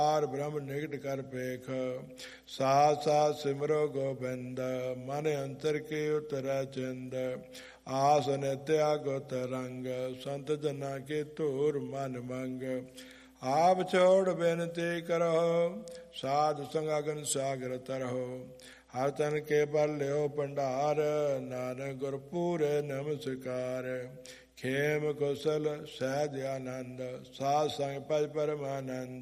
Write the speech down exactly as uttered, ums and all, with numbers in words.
R ਬ੍ਰਹਮ ਨਿਕਟ ਕਰ ਪੇਖ, ਸਾਥ ਸਾਥ ਸਿਮਰੋ ਗੋਬਿੰਦ, ਮਨ ਅੰਤਰ ਕੇ ਉਤਰੈ ਚਿੰਦ, ਆਸ ਨਿਤਿਆ ਗੁਤ ਰੰਗ, ਸੰਤ ਜਨਾ ਕੇ ਧੂਰ ਮਨ ਮੰਗ, ਆਪ ਛੋੜ ਬੇਨਤੀ ਕਰੋ, ਸਾਧ ਸੰਗ ਅਗਨ ਸਾਗਰ ਤਰਹੁ, ਹਰ ਤਨ ਕੇ ਬਲ ਲਿਓ ਭੰਡਾਰ, ਨਾਨਕ ਗੁਰ ਪੂਰੇ ਨਮਸਕਾਰ, ਖੇਮ ਕੁਸਲ ਸਹਿਜ ਆਨੰਦ, ਸਾਧ ਸੰਗ ਭਜ ਪਰਮਾਨੰਦ।